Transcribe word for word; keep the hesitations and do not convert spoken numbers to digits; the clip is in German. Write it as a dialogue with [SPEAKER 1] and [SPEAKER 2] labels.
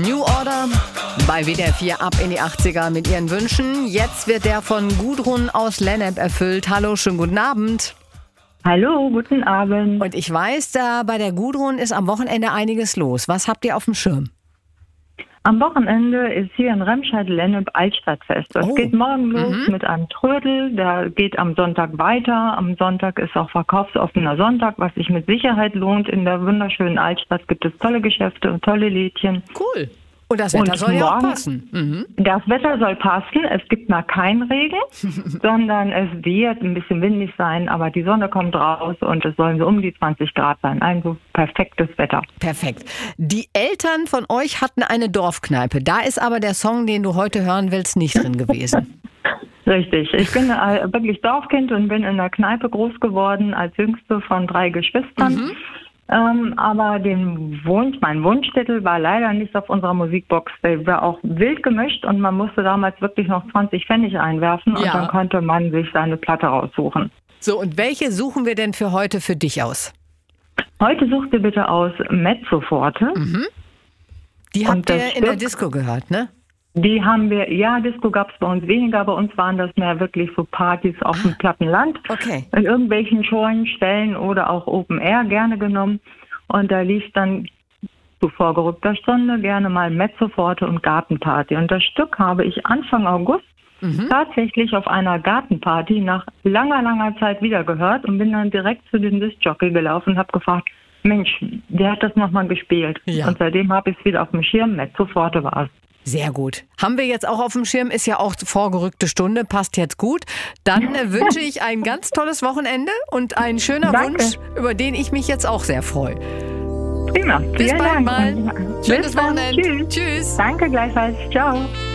[SPEAKER 1] New Order bei W D R vier ab in die achtziger mit ihren Wünschen. Jetzt wird der von Gudrun aus Lennep erfüllt. Hallo, schönen guten Abend.
[SPEAKER 2] Hallo, guten Abend.
[SPEAKER 1] Und ich weiß, da bei der Gudrun ist am Wochenende einiges los. Was habt ihr auf dem Schirm?
[SPEAKER 2] Am Wochenende ist hier in Remscheid-Lennep Altstadtfest. Das
[SPEAKER 1] Oh.
[SPEAKER 2] geht morgen los
[SPEAKER 1] Mhm.
[SPEAKER 2] mit einem Trödel. Der geht am Sonntag weiter. Am Sonntag ist auch verkaufsoffener Sonntag, was sich mit Sicherheit lohnt. In der wunderschönen Altstadt gibt es tolle Geschäfte und tolle Lädchen.
[SPEAKER 1] Cool. Und das Wetter
[SPEAKER 2] Und
[SPEAKER 1] soll ja auch
[SPEAKER 2] morgen-
[SPEAKER 1] passen. Mhm.
[SPEAKER 2] Das Wetter soll passen. Es gibt mal keinen Regen, sondern es wird ein bisschen windig sein, aber die Sonne kommt raus und es sollen so um die zwanzig Grad sein. Ein so perfektes Wetter.
[SPEAKER 1] Perfekt. Die Eltern von euch hatten eine Dorfkneipe. Da ist aber der Song, den du heute hören willst, nicht drin gewesen.
[SPEAKER 2] Richtig. Ich bin äh, wirklich Dorfkind und bin in der Kneipe groß geworden als jüngste von drei Geschwistern.
[SPEAKER 1] Mhm.
[SPEAKER 2] Ähm, aber den Wunsch, mein Wunschtitel war leider nicht auf unserer Musikbox. Der war auch wild gemischt und man musste damals wirklich noch zwanzig Pfennig einwerfen und
[SPEAKER 1] Ja.
[SPEAKER 2] dann konnte man sich seine Platte raussuchen.
[SPEAKER 1] So, und welche suchen wir denn für heute für dich aus?
[SPEAKER 2] Heute sucht ihr bitte aus Mezzoforte.
[SPEAKER 1] Die
[SPEAKER 2] Und
[SPEAKER 1] habt ihr
[SPEAKER 2] das
[SPEAKER 1] in der
[SPEAKER 2] Stück-
[SPEAKER 1] Disco gehört, ne?
[SPEAKER 2] Die haben wir, ja, Disco gab es bei uns weniger, bei uns waren das mehr wirklich so Partys auf dem platten Land.
[SPEAKER 1] Okay.
[SPEAKER 2] In irgendwelchen Scheuen, Stellen oder auch Open Air gerne genommen. Und da lief dann zu vorgerückter Stunde gerne mal Mezzoforte und Gartenparty. Und das Stück habe ich Anfang August tatsächlich auf einer Gartenparty nach langer, langer Zeit wieder gehört und bin dann direkt zu dem Discjockey gelaufen und habe gefragt, Mensch, der hat das nochmal gespielt.
[SPEAKER 1] Ja.
[SPEAKER 2] Und seitdem habe ich es wieder auf dem Schirm. Mezzoforte war es.
[SPEAKER 1] Sehr gut. Haben wir jetzt auch auf dem Schirm, ist ja auch vorgerückte Stunde, passt jetzt gut. Dann äh, wünsche ich ein ganz tolles Wochenende und ein schöner
[SPEAKER 2] Danke.
[SPEAKER 1] Wunsch, über den ich mich jetzt auch sehr freue.
[SPEAKER 2] Prima.
[SPEAKER 1] Bis
[SPEAKER 2] Vielen
[SPEAKER 1] bald
[SPEAKER 2] Dank.
[SPEAKER 1] mal.
[SPEAKER 2] Und-
[SPEAKER 1] Schönes
[SPEAKER 2] Bis dann.
[SPEAKER 1] Wochenende.
[SPEAKER 2] Tschüss.
[SPEAKER 1] Tschüss.
[SPEAKER 2] Danke gleichfalls. Ciao.